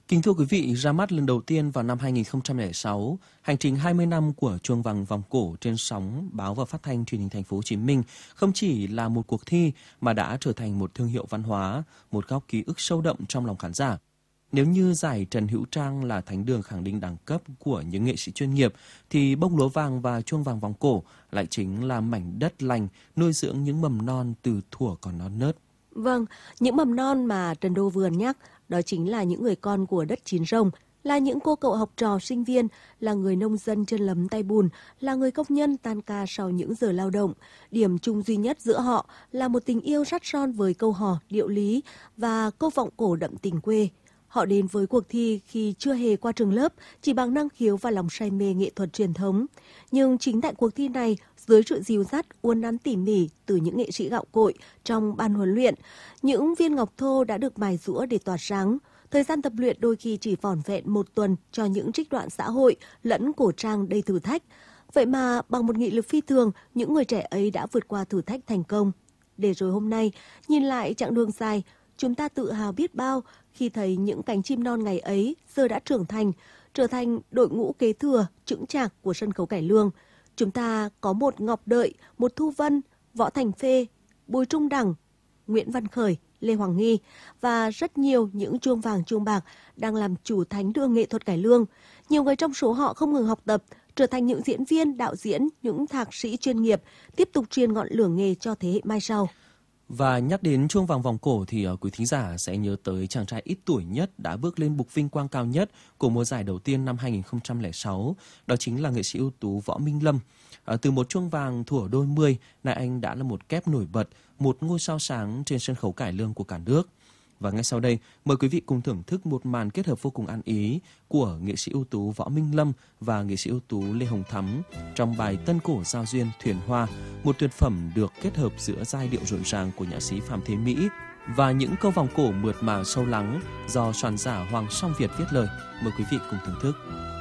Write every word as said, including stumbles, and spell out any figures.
Kính thưa quý vị, ra mắt lần đầu tiên vào năm hai nghìn không trăm lẻ sáu, hành trình hai mươi năm của Chuông vàng vòng cổ trên sóng báo và phát thanh truyền hình Thành phố Hồ Chí Minh không chỉ là một cuộc thi mà đã trở thành một thương hiệu văn hóa, một góc ký ức sâu đậm trong lòng khán giả. Nếu như giải Trần Hữu Trang là thánh đường khẳng định đẳng cấp của những nghệ sĩ chuyên nghiệp, thì Bông lúa vàng và Chuông vàng vòng cổ lại chính là mảnh đất lành nuôi dưỡng những mầm non từ thuở còn non nớt. Vâng, những mầm non mà Trần Đô vừa nhắc, đó chính là những người con của đất Chín Rồng, là những cô cậu học trò sinh viên, là người nông dân chân lấm tay bùn, là người công nhân tan ca sau những giờ lao động. Điểm chung duy nhất giữa họ là một tình yêu sắt son với câu hò, điệu lý và câu vọng cổ đậm tình quê. Họ đến với cuộc thi khi chưa hề qua trường lớp, chỉ bằng năng khiếu và lòng say mê nghệ thuật truyền thống. Nhưng chính tại cuộc thi này, dưới sự dìu dắt, uốn nắn tỉ mỉ từ những nghệ sĩ gạo cội trong ban huấn luyện, những viên ngọc thô đã được mài giũa để tỏa sáng. Thời gian tập luyện đôi khi chỉ vỏn vẹn một tuần cho những trích đoạn xã hội lẫn cổ trang đầy thử thách. Vậy mà bằng một nghị lực phi thường, những người trẻ ấy đã vượt qua thử thách thành công. Để rồi hôm nay, nhìn lại chặng đường dài, chúng ta tự hào biết bao khi thấy những cánh chim non ngày ấy giờ đã trưởng thành, trở thành đội ngũ kế thừa, chững chạc của sân khấu cải lương. Chúng ta có một Ngọc Đợi, một Thu Vân, Võ Thành Phê, Bùi Trung Đẳng, Nguyễn Văn Khởi, Lê Hoàng Nghi và rất nhiều những chuông vàng chuông bạc đang làm chủ thánh đường nghệ thuật cải lương. Nhiều người trong số họ không ngừng học tập, trở thành những diễn viên, đạo diễn, những thạc sĩ chuyên nghiệp, tiếp tục truyền ngọn lửa nghề cho thế hệ mai sau. Và nhắc đến Chuông vàng vòng cổ thì uh, quý thính giả sẽ nhớ tới chàng trai ít tuổi nhất đã bước lên bục vinh quang cao nhất của mùa giải đầu tiên năm hai nghìn không trăm lẻ sáu. Đó chính là nghệ sĩ ưu tú Võ Minh Lâm. Uh, từ một chuông vàng thuở đôi mươi, nay anh đã là một kép nổi bật, một ngôi sao sáng trên sân khấu cải lương của cả nước. Và ngay sau đây, mời quý vị cùng thưởng thức một màn kết hợp vô cùng ăn ý của nghệ sĩ ưu tú Võ Minh Lâm và nghệ sĩ ưu tú Lê Hồng Thắm trong bài Tân cổ giao duyên Thuyền Hoa, một tuyệt phẩm được kết hợp giữa giai điệu rộn ràng của nhạc sĩ Phạm Thế Mỹ và những câu vòng cổ mượt mà sâu lắng do soạn giả Hoàng Song Việt viết lời. Mời quý vị cùng thưởng thức.